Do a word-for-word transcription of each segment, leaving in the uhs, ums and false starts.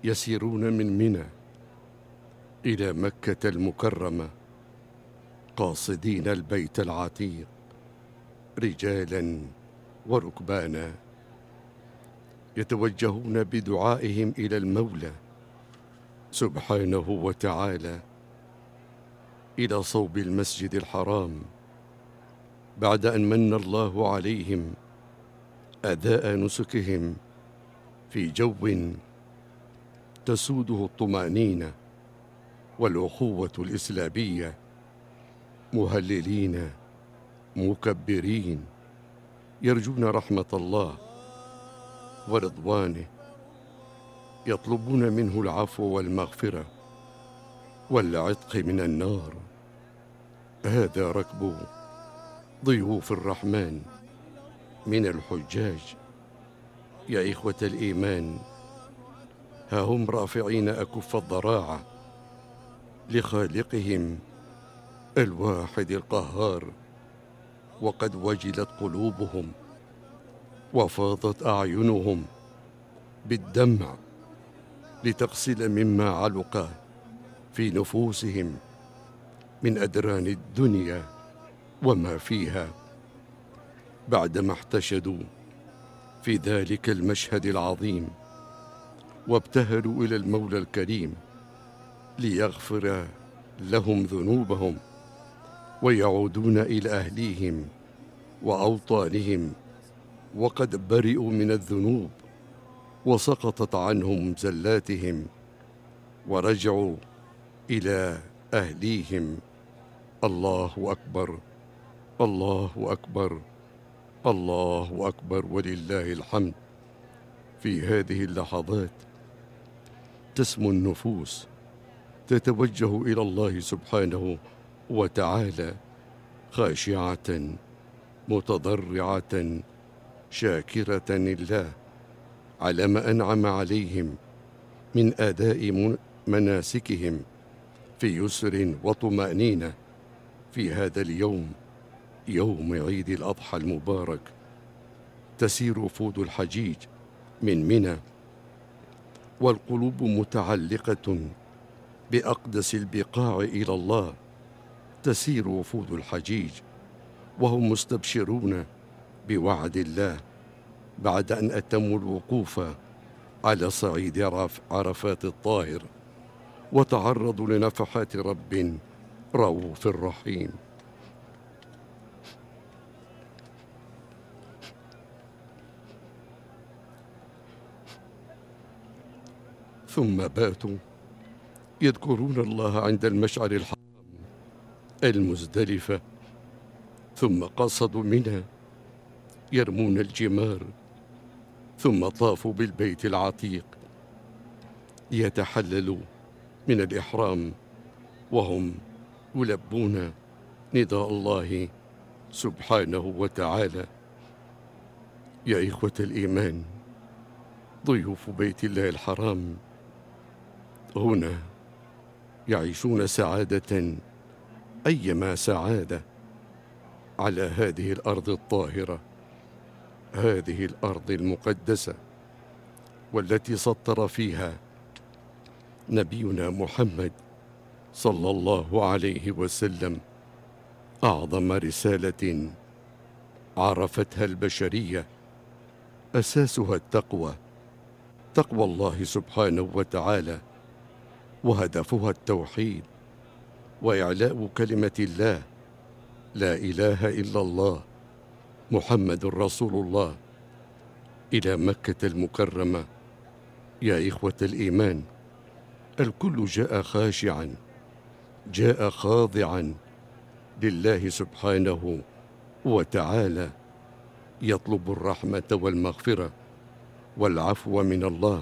يسيرون من منى إلى مكة المكرمة قاصدين البيت العتيق رجالا وركبانا، يتوجهون بدعائهم إلى المولى سبحانه وتعالى إلى صوب المسجد الحرام، بعد أن من الله عليهم أداء نسكهم في جو تسوده الطمأنينة والأخوة الإسلامية، مهللين مكبرين يرجون رحمة الله ورضوانه، يطلبون منه العفو والمغفرة والعتق من النار. هذا ركب ضيوف الرحمن من الحجاج. يا إخوة الإيمان، ها هم رافعين أكف الضراعة لخالقهم الواحد القهار، وقد وجلت قلوبهم وفاضت أعينهم بالدمع لتغسل مما علق في نفوسهم من أدران الدنيا وما فيها، بعدما احتشدوا في ذلك المشهد العظيم وابتهلوا إلى المولى الكريم ليغفر لهم ذنوبهم ويعودون إلى أهليهم وأوطانهم وقد برئوا من الذنوب وسقطت عنهم زلاتهم ورجعوا إلى أهليهم. الله أكبر، الله أكبر، الله أكبر ولله الحمد. في هذه اللحظات تسمو النفوس تتوجه إلى الله سبحانه وتعالى خاشعة متضرعة شاكرة لله على ما أنعم عليهم من أداء مناسكهم في يسر وطمأنينة في هذا اليوم، يوم عيد الأضحى المبارك. تسير وفود الحجيج من منى والقلوب متعلقة بأقدس البقاع إلى الله. تسير وفود الحجيج وهم مستبشرون بوعد الله بعد أن أتموا الوقوف على صعيد عرفات الطاهر وتعرضوا لنفحات رب رؤوف رحيم. ثم باتوا يذكرون الله عند المشعر الحرام المزدلفة، ثم قصدوا منى يرمون الجمار، ثم طافوا بالبيت العتيق ليتحللوا من الإحرام وهم يلبون نداء الله سبحانه وتعالى. يا إخوة الإيمان، ضيوف بيت الله الحرام هنا يعيشون سعادة أيما سعادة على هذه الأرض الطاهرة، هذه الأرض المقدسة، والتي سطر فيها نبينا محمد صلى الله عليه وسلم أعظم رسالة عرفتها البشرية، أساسها التقوى، تقوى الله سبحانه وتعالى، وهدفها التوحيد وإعلاء كلمة الله، لا إله إلا الله محمد رسول الله، إلى مكة المكرمة. يا إخوة الإيمان، الكل جاء خاشعا، جاء خاضعا لله سبحانه وتعالى، يطلب الرحمة والمغفرة والعفو من الله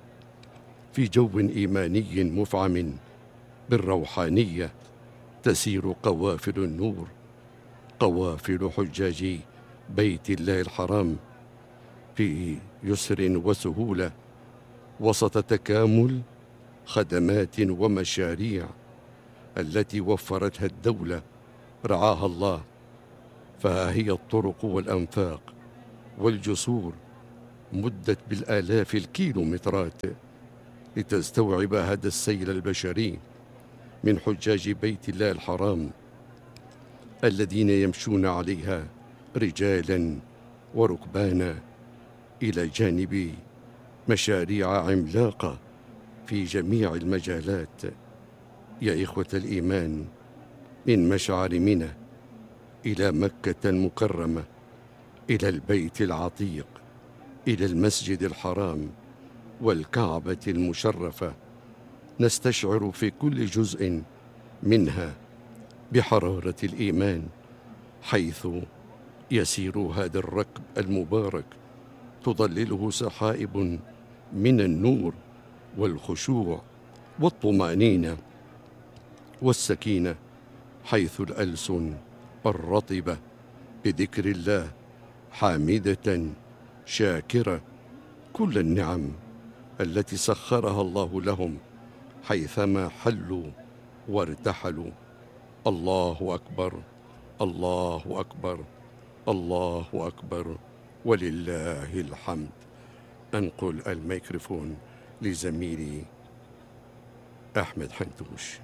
في جو إيماني مفعم بالروحانية. تسير قوافل النور، قوافل حجاج بيت الله الحرام في يسر وسهولة وسط تكامل خدمات ومشاريع التي وفرتها الدولة رعاها الله. فها هي الطرق والأنفاق والجسور مدت بالآلاف الكيلومترات لتستوعب هذا السيل البشري من حجاج بيت الله الحرام الذين يمشون عليها رجالا وركبانا، إلى جانب مشاريع عملاقة في جميع المجالات. يا إخوة الإيمان، من مشعر منى إلى مكة المكرمة، إلى البيت العتيق، إلى المسجد الحرام والكعبة المشرفة، نستشعر في كل جزء منها بحرارة الإيمان، حيث يسير هذا الركب المبارك تظلله سحائب من النور والخشوع والطمأنينة والسكينة، حيث الألسن الرطبة بذكر الله حامدة شاكرة كل النعم التي سخرها الله لهم حيثما حلوا وارتحلوا. الله أكبر، الله أكبر، الله أكبر، ولله الحمد. أنقل الميكروفون لزميلي أحمد حنتوش.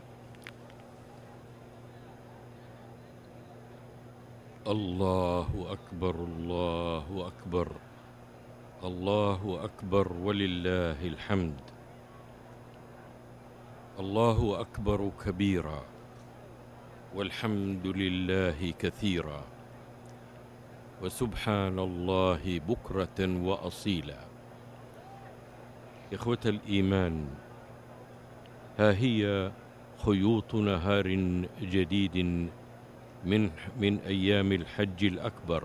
الله أكبر، الله أكبر، الله أكبر، ولله الحمد. الله أكبر كبيرا، والحمد لله كثيرا، وسبحان الله بكرة وأصيلا. إخوة الإيمان، ها هي خيوط نهار جديد من من أيام الحج الأكبر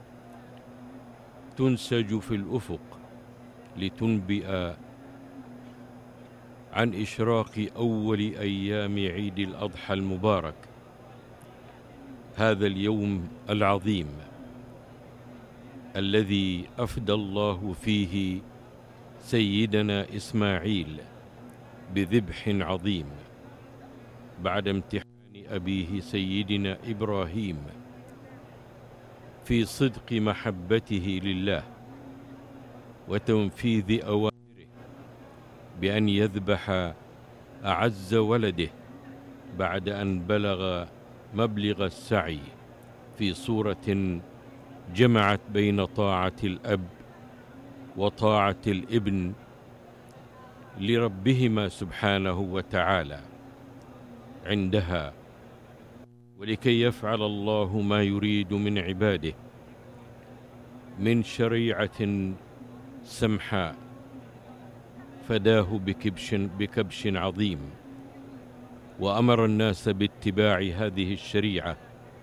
تنسج في الأفق لتنبئ عن إشراق أول أيام عيد الأضحى المبارك، هذا اليوم العظيم الذي أفدى الله فيه سيدنا إسماعيل بذبح عظيم بعد امتحان أبيه سيدنا إبراهيم في صدق محبته لله وتنفيذ أوامره بأن يذبح أعز ولده بعد أن بلغ مبلغ السعي، في صورة جمعت بين طاعة الأب وطاعة الابن لربهما سبحانه وتعالى عندها، ولكي يفعل الله ما يريد من عباده من شريعة سمحاء، فداه بكبش, بكبش عظيم، وأمر الناس باتباع هذه الشريعة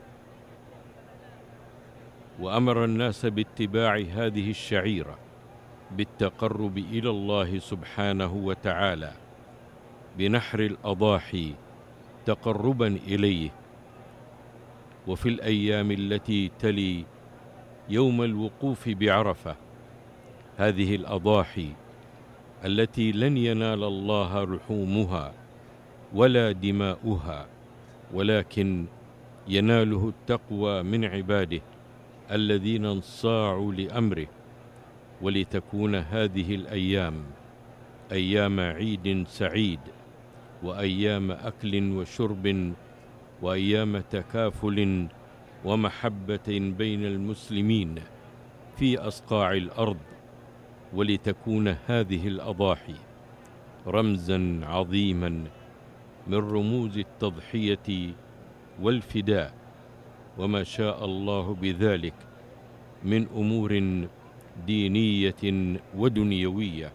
وأمر الناس باتباع هذه الشعيرة بالتقرب إلى الله سبحانه وتعالى بنحر الأضاحي تقربا إليه. وفي الأيام التي تلي يوم الوقوف بعرفة، هذه الأضاحي التي لن ينال الله لحومها ولا دماؤها، ولكن يناله التقوى من عباده الذين انصاعوا لأمره، ولتكون هذه الأيام أيام عيد سعيد، وأيام أكل وشرب، وأيام تكافل ومحبة بين المسلمين في أصقاع الأرض، ولتكون هذه الأضاحي رمزا عظيما من رموز التضحية والفداء، وما شاء الله بذلك من أمور دينية ودنيوية.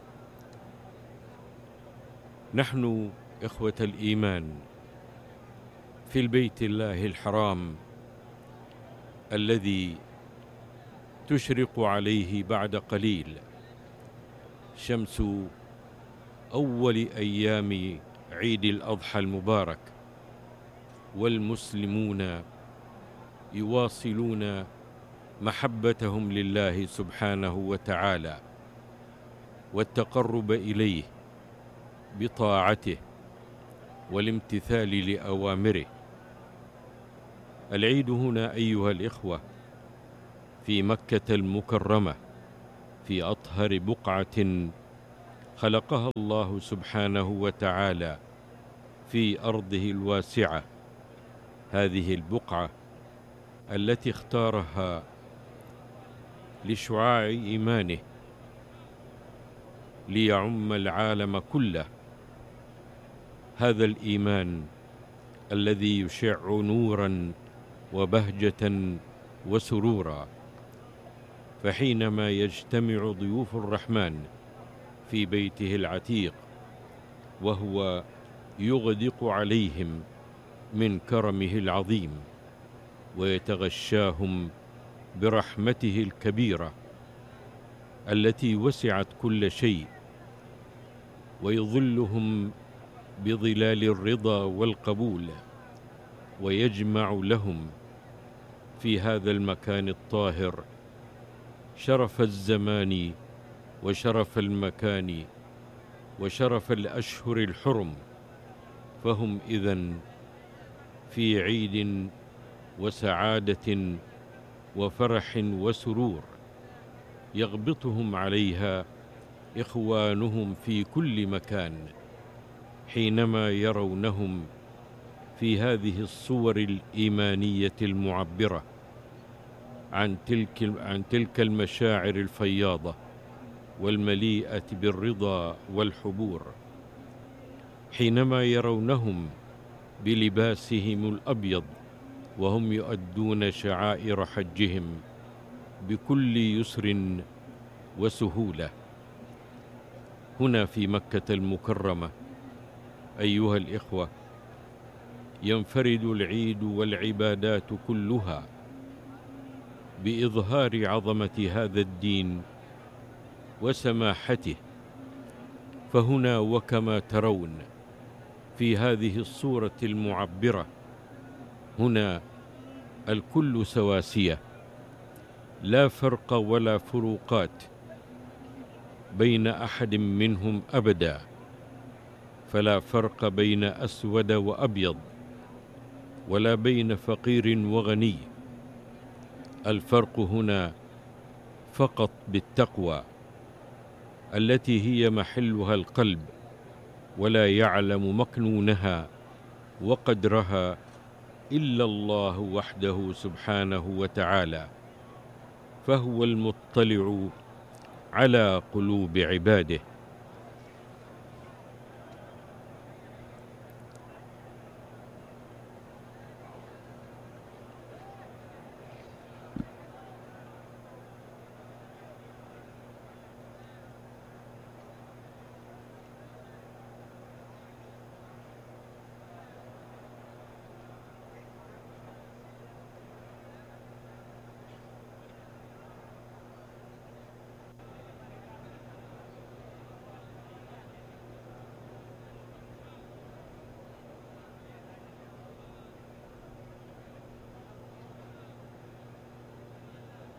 نحن إخوة الإيمان في البيت الله الحرام الذي تشرق عليه بعد قليل شمس أول أيام عيد الأضحى المبارك، والمسلمون يواصلون محبتهم لله سبحانه وتعالى والتقرب إليه بطاعته والامتثال لأوامره. العيد هنا أيها الإخوة في مكة المكرمة، في أطهر بقعة خلقها الله سبحانه وتعالى في أرضه الواسعة، هذه البقعة التي اختارها لشعاع إيمانه ليعم العالم كله، هذا الإيمان الذي يشع نورا وبهجة وسرورا. فحينما يجتمع ضيوف الرحمن في بيته العتيق وهو يغدق عليهم من كرمه العظيم ويتغشاهم برحمته الكبيرة التي وسعت كل شيء، ويظلهم بظلال الرضا والقبول، ويجمع لهم في هذا المكان الطاهر شرف الزمان وشرف المكان وشرف الأشهر الحرم، فهم إذن في عيد وسعادة وفرح وسرور يغبطهم عليها إخوانهم في كل مكان حينما يرونهم في هذه الصور الإيمانية المعبرة عن تلك عن تلك المشاعر الفياضة والمليئة بالرضا والحبور، حينما يرونهم بلباسهم الأبيض وهم يؤدون شعائر حجهم بكل يسر وسهولة. هنا في مكة المكرمة أيها الإخوة ينفرد العيد والعبادات كلها بإظهار عظمة هذا الدين وسماحته، فهنا وكما ترون في هذه الصورة المعبرة هنا الكل سواسية، لا فرق ولا فروقات بين أحد منهم أبدا، فلا فرق بين أسود وأبيض ولا بين فقير وغني، الفرق هنا فقط بالتقوى التي هي محلها القلب، ولا يعلم مكنونها وقدرها إلا الله وحده سبحانه وتعالى، فهو المطلع على قلوب عباده.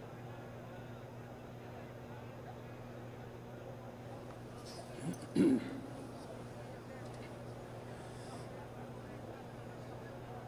Mm-hmm.